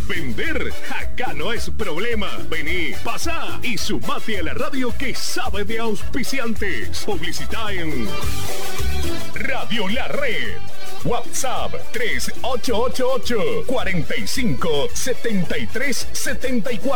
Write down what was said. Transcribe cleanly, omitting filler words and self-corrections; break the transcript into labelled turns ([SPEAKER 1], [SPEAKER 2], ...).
[SPEAKER 1] Vender, acá no es problema. Vení, pasá y sumate a la radio que sabe de auspiciantes. Publicita en Radio La Red. WhatsApp 3888 45 73 74.